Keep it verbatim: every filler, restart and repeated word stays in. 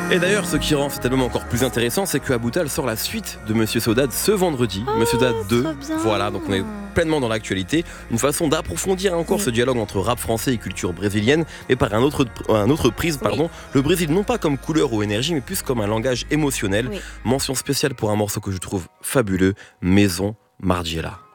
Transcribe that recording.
Et d'ailleurs, ce qui rend cet album encore plus intéressant, c'est que Aboutal sort la suite de Monsieur Saudade ce vendredi, Oh, Monsieur Saudade deux. trop bien. Voilà, donc on est pleinement dans l'actualité. Une façon d'approfondir encore Oui. ce dialogue entre rap français et culture brésilienne, mais par un autre, un autre prisme. Oui. Pardon. Le Brésil, non pas comme couleur ou énergie, mais plus comme un langage émotionnel. Oui. Mention spéciale pour un morceau que je trouve fabuleux, Maison Margiela.